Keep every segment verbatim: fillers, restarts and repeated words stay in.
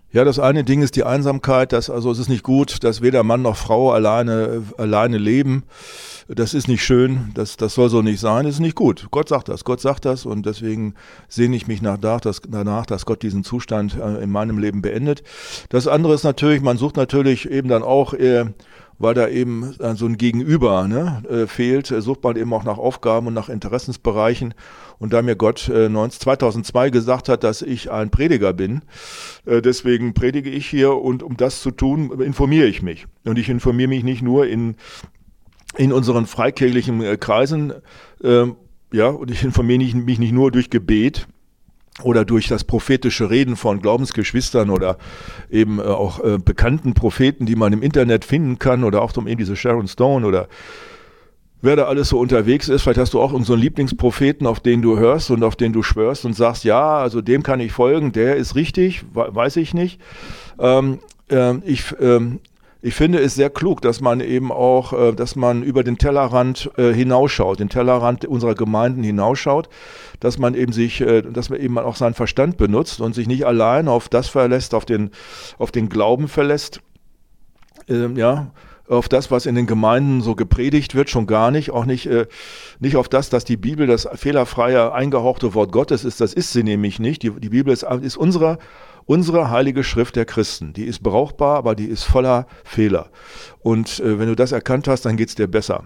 Ja, das eine Ding ist die Einsamkeit, dass, also es ist nicht gut, dass weder Mann noch Frau alleine, alleine leben. Das ist nicht schön, das, das soll so nicht sein, das ist nicht gut. Gott sagt das, Gott sagt das und deswegen sehne ich mich nach, dass, danach, dass Gott diesen Zustand äh, in meinem Leben beendet. Das andere ist natürlich, man sucht natürlich eben dann auch, äh, weil da eben äh, so ein Gegenüber ne, äh, fehlt, äh, sucht man eben auch nach Aufgaben und nach Interessensbereichen. Und da mir Gott äh, zweitausendzwei gesagt hat, dass ich ein Prediger bin, äh, deswegen predige ich hier und um das zu tun, informiere ich mich. Und ich informiere mich nicht nur in in unseren freikirchlichen äh, Kreisen, äh, ja, und ich informiere nicht, mich nicht nur durch Gebet oder durch das prophetische Reden von Glaubensgeschwistern oder eben äh, auch äh, bekannten Propheten, die man im Internet finden kann oder auch um eben diese Sharon Stone oder wer da alles so unterwegs ist. Vielleicht hast du auch unseren Lieblingspropheten, auf den du hörst und auf den du schwörst und sagst, ja, also dem kann ich folgen, der ist richtig, weiß ich nicht. Ähm, äh, ich ähm, Ich finde es sehr klug, dass man eben auch, äh, dass man über den Tellerrand äh, hinausschaut, den Tellerrand unserer Gemeinden hinausschaut, dass man eben sich, äh, dass man eben auch seinen Verstand benutzt und sich nicht allein auf das verlässt, auf den, auf den Glauben verlässt, äh, ja, auf das, was in den Gemeinden so gepredigt wird, schon gar nicht, auch nicht, äh, nicht auf das, dass die Bibel das fehlerfreie, eingehauchte Wort Gottes ist, das ist sie nämlich nicht. Die, die Bibel ist, ist unsere Unsere heilige Schrift der Christen, die ist brauchbar, aber die ist voller Fehler. Und äh, wenn du das erkannt hast, dann geht's dir besser.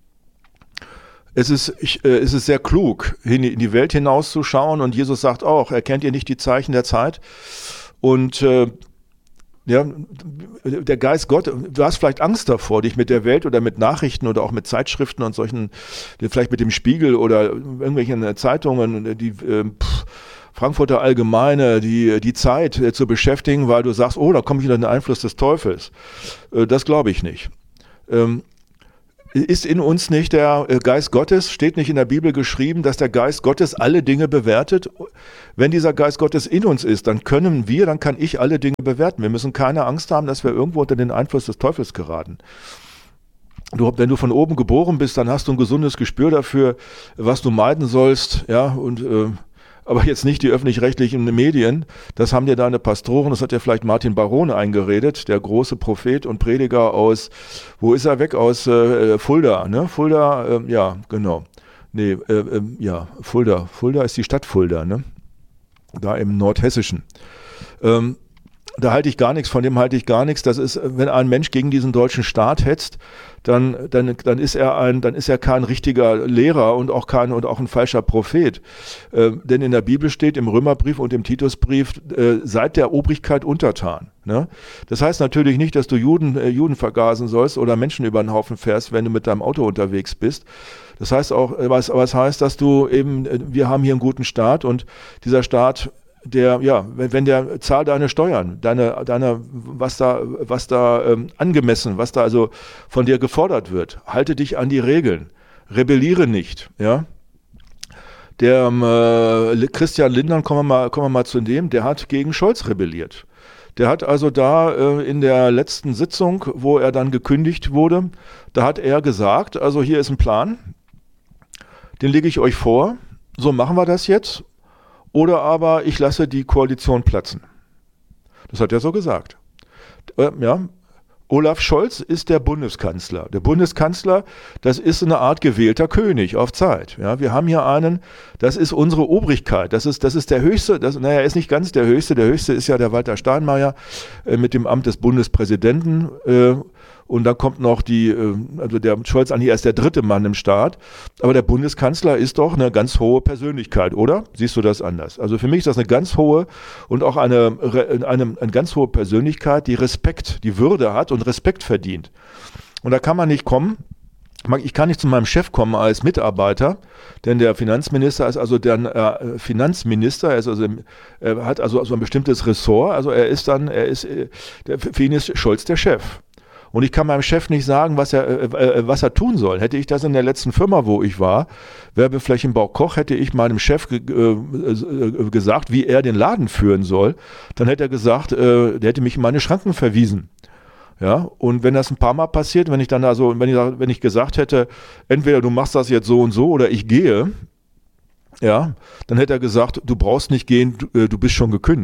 Es ist, ich, äh, es ist sehr klug, in die, in die Welt hinauszuschauen und Jesus sagt auch, erkennt ihr nicht die Zeichen der Zeit? Und äh, ja, der Geist Gott, du hast vielleicht Angst davor, dich mit der Welt oder mit Nachrichten oder auch mit Zeitschriften und solchen, vielleicht mit dem Spiegel oder irgendwelchen Zeitungen, die äh, pff, Frankfurter Allgemeine, die, die Zeit äh, zu beschäftigen, weil du sagst, oh, da komme ich unter den Einfluss des Teufels. Äh, das glaube ich nicht. Ähm, ist in uns nicht der äh, Geist Gottes, steht nicht in der Bibel geschrieben, dass der Geist Gottes alle Dinge bewertet? Wenn dieser Geist Gottes in uns ist, dann können wir, dann kann ich alle Dinge bewerten. Wir müssen keine Angst haben, dass wir irgendwo unter den Einfluss des Teufels geraten. Du, wenn du von oben geboren bist, dann hast du ein gesundes Gespür dafür, was du meiden sollst, ja, und äh, aber jetzt nicht die öffentlich-rechtlichen Medien. Das haben dir deine Pastoren, das hat ja vielleicht Martin Barone eingeredet, der große Prophet und Prediger aus, wo ist er weg? Aus äh, Fulda, ne? Fulda, äh, ja, genau. Nee, äh, äh, ja, Fulda. Fulda ist die Stadt Fulda, ne? Da im Nordhessischen. Ähm, Da halte ich gar nichts, von dem halte ich gar nichts. Das ist, wenn ein Mensch gegen diesen deutschen Staat hetzt, dann, dann, dann ist er ein, dann ist er kein richtiger Lehrer und auch kein, und auch ein falscher Prophet. Äh, denn in der Bibel steht, im Römerbrief und im Titusbrief, äh, seid der Obrigkeit untertan. Ne? Das heißt natürlich nicht, dass du Juden, äh, Juden vergasen sollst oder Menschen über den Haufen fährst, wenn du mit deinem Auto unterwegs bist. Das heißt auch, was, was heißt, dass du eben, wir haben hier einen guten Staat und dieser Staat, der, ja, wenn, wenn der zahlt deine Steuern, deine, deine, was da, was da ähm, angemessen, was da also von dir gefordert wird, halte dich an die Regeln, rebelliere nicht, ja. Der ähm, äh, Christian Lindner, kommen wir mal, kommen wir mal zu dem, der hat gegen Scholz rebelliert. Der hat also da äh, in der letzten Sitzung, wo er dann gekündigt wurde, da hat er gesagt, also hier ist ein Plan, den lege ich euch vor, so machen wir das jetzt. Oder aber ich lasse die Koalition platzen. Das hat er so gesagt. Äh, ja. Olaf Scholz ist der Bundeskanzler. Der Bundeskanzler, das ist eine Art gewählter König auf Zeit. Ja, wir haben hier einen, das ist unsere Obrigkeit. Das ist, das ist der Höchste, das, naja, er ist nicht ganz der Höchste. Der Höchste ist ja der Walter Steinmeier äh, mit dem Amt des Bundespräsidenten. Äh, Und dann kommt noch die, also der Scholz an hier ist der dritte Mann im Staat. Aber der Bundeskanzler ist doch eine ganz hohe Persönlichkeit, oder? Siehst du das anders? Also für mich ist das eine ganz hohe und auch eine, eine, eine ganz hohe Persönlichkeit, die Respekt, die Würde hat und Respekt verdient. Und da kann man nicht kommen. Ich kann nicht zu meinem Chef kommen als Mitarbeiter, denn der Finanzminister ist also der äh, Finanzminister, er, ist also, er hat also, also ein bestimmtes Ressort. Also er ist dann, er ist, der, für ihn ist Scholz der Chef. Und ich kann meinem Chef nicht sagen, was er, äh, was er tun soll. Hätte ich das in der letzten Firma, wo ich war, Werbeflächenbau Koch, hätte ich meinem Chef ge- äh, gesagt, wie er den Laden führen soll, dann hätte er gesagt, äh, der hätte mich in meine Schranken verwiesen. Ja, und wenn das ein paar Mal passiert, wenn ich dann also, wenn ich, wenn ich gesagt hätte, entweder du machst das jetzt so und so oder ich gehe, ja, dann hätte er gesagt, du brauchst nicht gehen, du, äh, du bist schon gekündigt.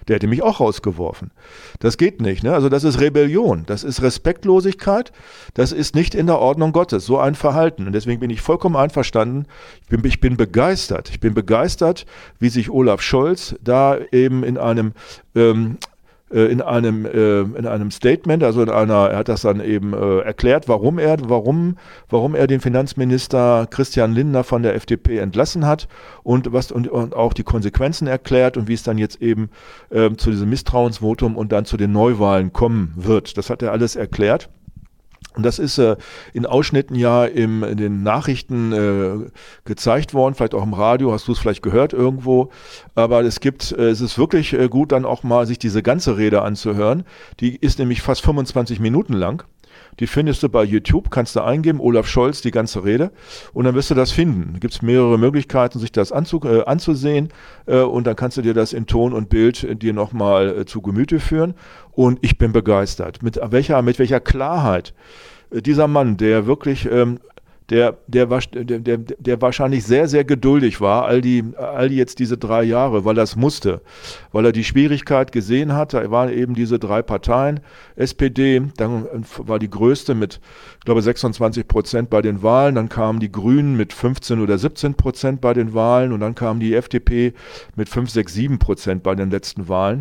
Der hätte mich auch rausgeworfen. Das geht nicht. Ne? Also das ist Rebellion, das ist Respektlosigkeit, das ist nicht in der Ordnung Gottes, so ein Verhalten. Und deswegen bin ich vollkommen einverstanden. Ich bin, ich bin begeistert. Ich bin begeistert, wie sich Olaf Scholz da eben in einem ähm, in einem, äh, in einem Statement, also in einer, er hat das dann eben äh, erklärt, warum er, warum, warum er den Finanzminister Christian Lindner von der F D P entlassen hat und was und, und auch die Konsequenzen erklärt und wie es dann jetzt eben äh, zu diesem Misstrauensvotum und dann zu den Neuwahlen kommen wird. Das hat er alles erklärt. Und das ist äh, in Ausschnitten ja im, in den Nachrichten äh, gezeigt worden, vielleicht auch im Radio, hast du es vielleicht gehört irgendwo. Aber es gibt, äh, es ist wirklich äh, gut, dann auch mal sich diese ganze Rede anzuhören. Die ist nämlich fast fünfundzwanzig Minuten lang. Die findest du bei YouTube, kannst du eingeben, Olaf Scholz, die ganze Rede, und dann wirst du das finden. Da gibt es mehrere Möglichkeiten, sich das anzu, äh, anzusehen, äh, und dann kannst du dir das in Ton und Bild äh, dir nochmal äh, zu Gemüte führen. Und ich bin begeistert. Mit welcher, mit welcher Klarheit äh, dieser Mann, der wirklich... Ähm, Der, der, der, der, der wahrscheinlich sehr, sehr geduldig war, all die, all die jetzt diese drei Jahre, weil er es musste, weil er die Schwierigkeit gesehen hat. Da waren eben diese drei Parteien, S P D, dann war die größte mit, ich glaube, sechsundzwanzig Prozent bei den Wahlen, dann kamen die Grünen mit fünfzehn oder siebzehn Prozent bei den Wahlen und dann kam die F D P mit fünf, sechs, sieben Prozent bei den letzten Wahlen.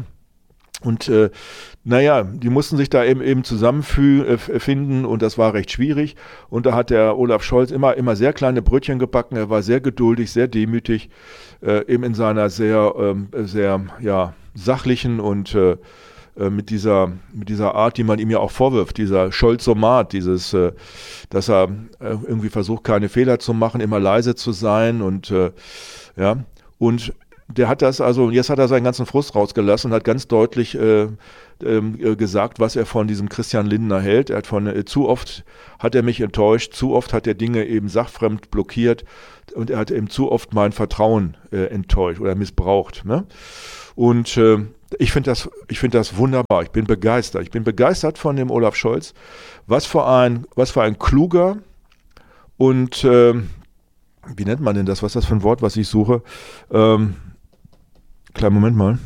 Und äh, naja, die mussten sich da eben eben zusammenfinden und das war recht schwierig. Und da hat der Olaf Scholz immer, immer sehr kleine Brötchen gebacken. Er war sehr geduldig, sehr demütig, äh, eben in seiner sehr, ähm, sehr ja, sachlichen und äh, mit dieser, mit dieser Art, die man ihm ja auch vorwirft, dieser Scholzomat, dieses, äh, dass er äh, irgendwie versucht, keine Fehler zu machen, immer leise zu sein und äh, ja, und der hat das, also jetzt hat er seinen ganzen Frust rausgelassen und hat ganz deutlich äh, äh, gesagt, was er von diesem Christian Lindner hält. Er hat von, äh, zu oft hat er mich enttäuscht, zu oft hat er Dinge eben sachfremd blockiert und er hat eben zu oft mein Vertrauen äh, enttäuscht oder missbraucht. Ne? Und äh, ich finde das, ich finde das wunderbar. Ich bin begeistert. Ich bin begeistert von dem Olaf Scholz. Was für ein, was für ein kluger und äh, wie nennt man denn das? Was ist das für ein Wort, was ich suche? Ähm, Kleinen Moment mal.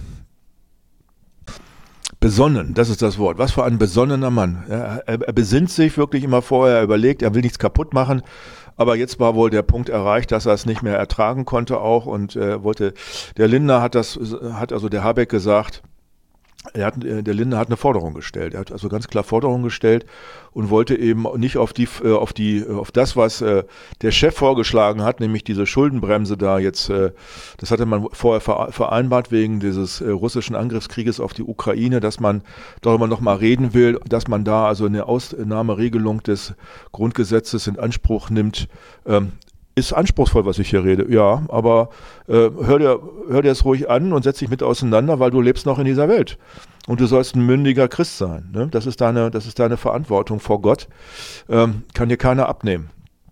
Besonnen, das ist das Wort. Was für ein besonnener Mann. Ja, er, er besinnt sich wirklich immer vorher, er überlegt, er will nichts kaputt machen. Aber jetzt war wohl der Punkt erreicht, dass er es nicht mehr ertragen konnte auch und äh, wollte. Der Lindner hat das, hat also der Habeck gesagt, er hat, der Lindner hat eine Forderung gestellt. Er hat also ganz klar Forderungen gestellt und wollte eben nicht auf die, auf die, auf das, was äh, der Chef vorgeschlagen hat, nämlich diese Schuldenbremse da jetzt, äh, das hatte man vorher vereinbart wegen dieses äh, russischen Angriffskrieges auf die Ukraine, dass man darüber nochmal reden will, dass man da also eine Ausnahmeregelung des Grundgesetzes in Anspruch nimmt. Ähm, Ist anspruchsvoll, was ich hier rede, ja, aber äh, hör dir, hör dir es ruhig an und setz dich mit auseinander, weil du lebst noch in dieser Welt. Und du sollst ein mündiger Christ sein. Ne? Das ist deine, das ist deine Verantwortung vor Gott. Ähm, kann dir keiner abnehmen.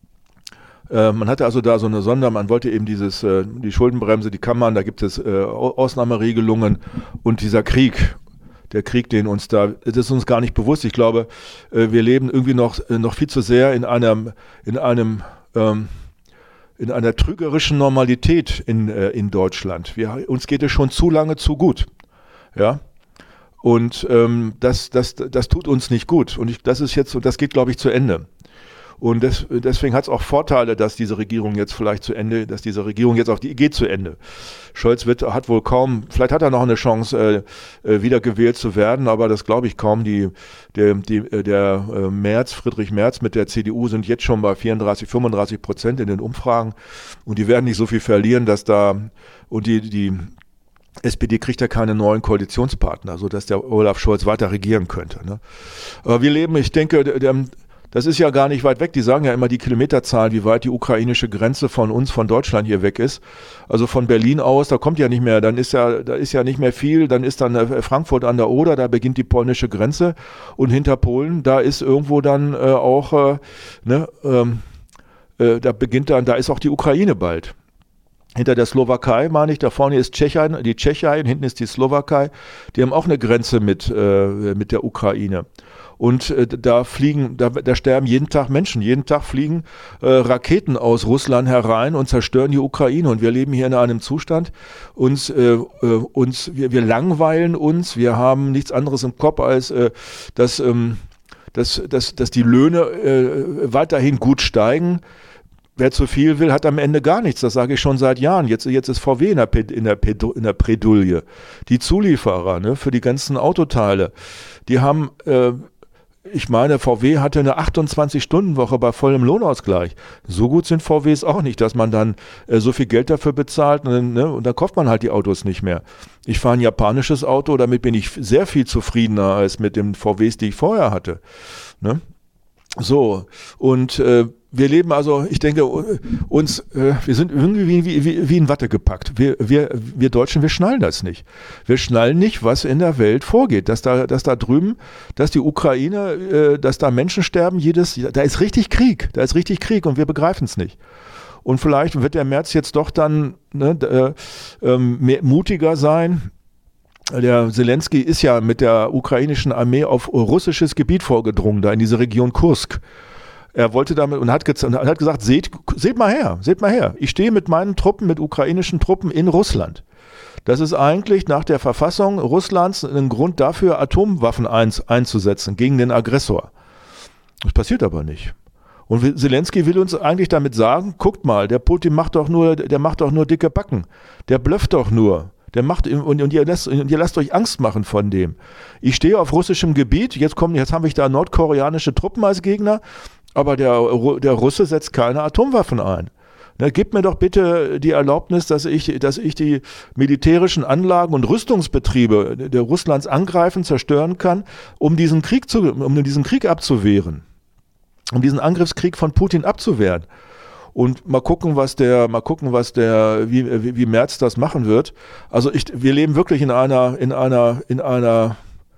Äh, man hatte also da so eine Sonder, man wollte eben dieses, äh, die Schuldenbremse, die kann man, da gibt es äh, Ausnahmeregelungen und dieser Krieg. Der Krieg, den uns da, das ist uns gar nicht bewusst. Ich glaube, äh, wir leben irgendwie noch, äh, noch viel zu sehr in einem, in einem, ähm, in einer trügerischen Normalität in, äh, in Deutschland. Wir, uns geht es schon zu lange zu gut. Ja. Und ähm, das, das, das tut uns nicht gut. Und ich, das ist jetzt, und das geht, glaube ich, zu Ende. Und des, deswegen hat es auch Vorteile, dass diese Regierung jetzt vielleicht zu Ende, dass diese Regierung jetzt auch, die geht zu Ende. Scholz wird, hat wohl kaum, vielleicht hat er noch eine Chance, äh, wieder gewählt zu werden, aber das glaube ich kaum. Die, der, die, der äh, Merz, Friedrich Merz mit der C D U sind jetzt schon bei vierunddreißig, fünfunddreißig Prozent in den Umfragen und die werden nicht so viel verlieren, dass da, und die, die S P D kriegt ja keine neuen Koalitionspartner, sodass der Olaf Scholz weiter regieren könnte. Ne? Aber wir leben, ich denke, der, der das ist ja gar nicht weit weg. Die sagen ja immer die Kilometerzahl, wie weit die ukrainische Grenze von uns, von Deutschland hier weg ist. Also von Berlin aus, da kommt ja nicht mehr, dann ist ja, da ist ja nicht mehr viel. Dann ist dann Frankfurt an der Oder, da beginnt die polnische Grenze. Und hinter Polen, da ist irgendwo dann äh, auch, äh, ne, ähm, äh, da beginnt dann, da ist auch die Ukraine bald. Hinter der Slowakei, meine ich, da vorne ist Tschechien, die Tschechien, hinten ist die Slowakei. Die haben auch eine Grenze mit, äh, mit der Ukraine. Und äh, da fliegen, da, da sterben jeden Tag Menschen. Jeden Tag fliegen äh, Raketen aus Russland herein und zerstören die Ukraine. Und wir leben hier in einem Zustand, uns, äh, äh, uns wir, wir langweilen uns, wir haben nichts anderes im Kopf, als äh, dass, ähm, dass, dass, dass die Löhne äh, weiterhin gut steigen. Wer zu viel will, hat am Ende gar nichts. Das sage ich schon seit Jahren. Jetzt, jetzt ist V W in der, in der, in der Bredouille. Die Zulieferer, ne, für die ganzen Autoteile, die haben, äh, ich meine, V W hatte eine achtundzwanzig-Stunden-Woche bei vollem Lohnausgleich. So gut sind V Ws auch nicht, dass man dann äh, so viel Geld dafür bezahlt, und, ne, und dann kauft man halt die Autos nicht mehr. Ich fahre ein japanisches Auto, damit bin ich sehr viel zufriedener als mit den V Ws, die ich vorher hatte. Ne? So, und äh, wir leben also, ich denke, uns, äh, wir sind irgendwie wie, wie, wie, wie in Watte gepackt. Wir, wir, wir Deutschen, wir schnallen das nicht. Wir schnallen nicht, was in der Welt vorgeht. Dass da, dass da drüben, dass die Ukraine, äh, dass da Menschen sterben, jedes, da ist richtig Krieg. Da ist richtig Krieg und wir begreifen es nicht. Und vielleicht wird der Merz jetzt doch dann ne, äh, äh, mehr, mutiger sein. Der Zelensky ist ja mit der ukrainischen Armee auf russisches Gebiet vorgedrungen, da in diese Region Kursk. Er wollte damit und hat, ge- hat gesagt, seht, seht mal her, seht mal her. Ich stehe mit meinen Truppen, mit ukrainischen Truppen in Russland. Das ist eigentlich nach der Verfassung Russlands ein Grund dafür, Atomwaffen ein, einzusetzen gegen den Aggressor. Das passiert aber nicht. Und Zelensky will uns eigentlich damit sagen, guckt mal, der Putin macht doch nur, der macht doch nur dicke Backen. Der blufft doch nur. Der macht, und, und, ihr lasst, und ihr lasst euch Angst machen von dem. Ich stehe auf russischem Gebiet, jetzt kommen, jetzt habe ich da nordkoreanische Truppen als Gegner, aber der, der Russe setzt keine Atomwaffen ein. Ne, gebt mir doch bitte die Erlaubnis, dass ich, dass ich die militärischen Anlagen und Rüstungsbetriebe der Russlands angreifen, zerstören kann, um diesen Krieg zu, um diesen Krieg abzuwehren. Um diesen Angriffskrieg von Putin abzuwehren. Und mal gucken, was der, mal gucken, was der, wie, wie, wie Merz das machen wird. Also ich, wir leben wirklich in einer, in einer, in einer,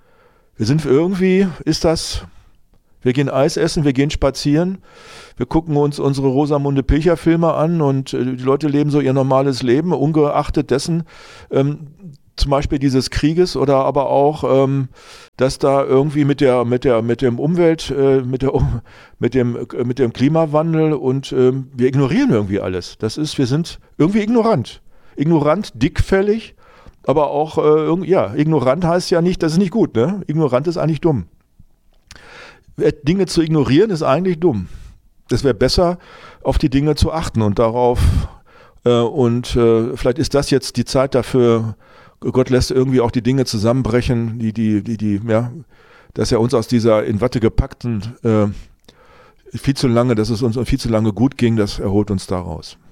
wir sind irgendwie, ist das, wir gehen Eis essen, wir gehen spazieren, wir gucken uns unsere Rosamunde Pilcher-Filme an und die Leute leben so ihr normales Leben, ungeachtet dessen, ähm, zum Beispiel dieses Krieges oder aber auch, ähm, dass da irgendwie mit der mit der mit dem Umwelt, äh, mit der um, mit dem äh, mit dem Klimawandel und ähm, wir ignorieren irgendwie alles. Das ist, wir sind irgendwie ignorant, ignorant, dickfällig, aber auch äh, irgendwie, ja, ignorant heißt ja nicht, das ist nicht gut, ne? Ignorant ist eigentlich dumm. Dinge zu ignorieren ist eigentlich dumm. Es wäre besser, auf die Dinge zu achten und darauf äh, und äh, vielleicht ist das jetzt die Zeit dafür. Gott lässt irgendwie auch die Dinge zusammenbrechen, die, die, die, die, ja, dass er uns aus dieser in Watte gepackten, äh, viel zu lange, dass es uns viel zu lange gut ging, das erholt uns daraus.